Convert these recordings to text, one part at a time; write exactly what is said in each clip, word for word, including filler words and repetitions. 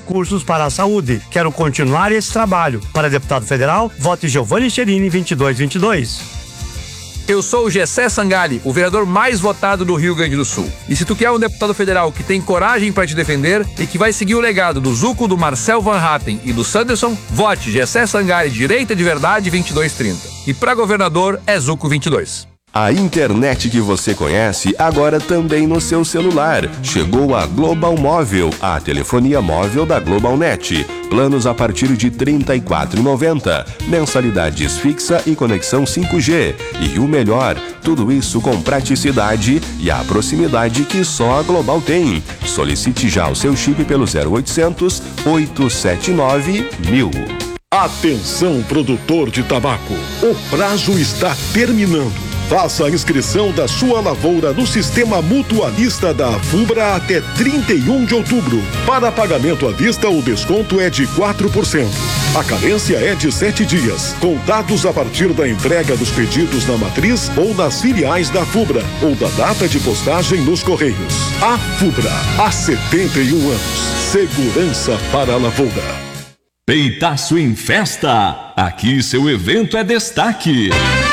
recursos para a saúde. Quero continuar esse trabalho. Para deputado federal, vote Giovanni Cherini vinte e dois vinte e dois. Eu sou o Gessé Sangali, o vereador mais votado do Rio Grande do Sul. E se tu quer um deputado federal que tem coragem para te defender e que vai seguir o legado do Zuco, do Marcel Van Hatten e do Sanderson, vote Gessé Sangali, direita de verdade, vinte e dois trinta. E para governador é Zuco vinte e dois. A internet que você conhece agora também no seu celular. Chegou a Global Móvel, a telefonia móvel da GlobalNet. Planos a partir de trinta e quatro reais e noventa centavos. Mensalidades fixa e conexão cinco G. E o melhor, tudo isso com praticidade e a proximidade que só a Global tem. Solicite já o seu chip pelo zero oitocentos, oitocentos e setenta e nove mil. Atenção, produtor de tabaco. O prazo está terminando. Faça a inscrição da sua lavoura no Sistema Mutualista da Fubra até trinta e um de outubro. Para pagamento à vista, o desconto é de quatro por cento. A carência é de sete dias, contados a partir da entrega dos pedidos na matriz ou nas filiais da Fubra, ou da data de postagem nos Correios. A Fubra, há setenta e um anos. Segurança para a lavoura. Peitaço em Festa. Aqui seu evento é destaque.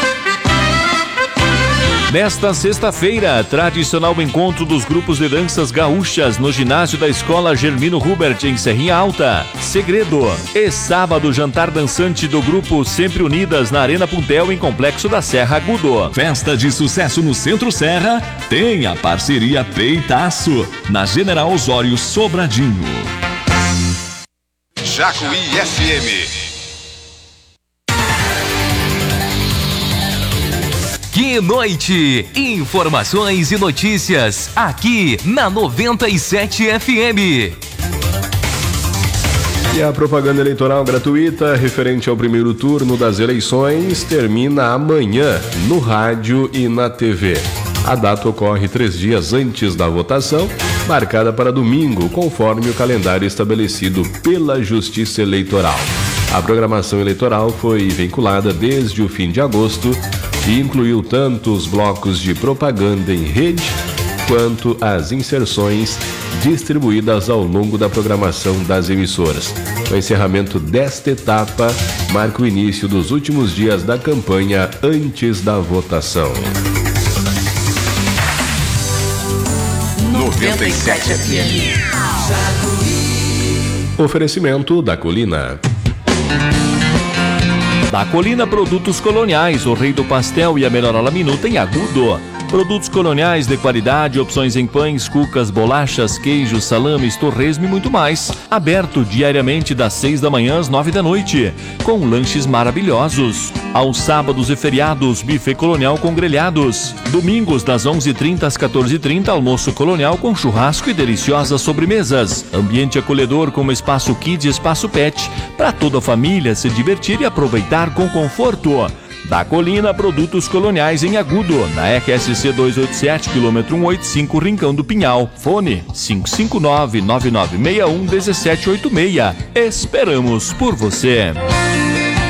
Nesta sexta-feira, tradicional encontro dos grupos de danças gaúchas no ginásio da Escola Germino Hubert, em Serrinha Alta. Segredo. E sábado, jantar dançante do grupo Sempre Unidas na Arena Puntel, em Complexo da Serra Agudo. Festa de sucesso no Centro Serra tem a parceria Peitaço, na General Osório Sobradinho. Jacuí F M. Que noite! Informações e notícias aqui na noventa e sete F M. E a propaganda eleitoral gratuita referente ao primeiro turno das eleições termina amanhã no rádio e na T V. A data ocorre três dias antes da votação, marcada para domingo, conforme o calendário estabelecido pela Justiça Eleitoral. A programação eleitoral foi vinculada desde o fim de agosto e incluiu tanto os blocos de propaganda em rede quanto as inserções distribuídas ao longo da programação das emissoras. O encerramento desta etapa marca o início dos últimos dias da campanha antes da votação. noventa e sete F M. Oferecimento da Colina. Da Colina, produtos coloniais, o rei do pastel e a melhor hora minuta em Agudo. Produtos coloniais de qualidade, opções em pães, cucas, bolachas, queijos, salames, torresmo e muito mais. Aberto diariamente das seis da manhã às nove da noite, com lanches maravilhosos. Aos sábados e feriados, buffet colonial com grelhados. Domingos das onze e trinta às quatorze e trinta, almoço colonial com churrasco e deliciosas sobremesas. Ambiente acolhedor com espaço kids e espaço pet, para toda a família se divertir e aproveitar com conforto. Da Colina, produtos coloniais em Agudo, na R S C duzentos e oitenta e sete, quilômetro cento e oitenta e cinco, Rincão do Pinhal. Fone cinco cinco nove, nove nove seis um, um sete oito seis. Esperamos por você.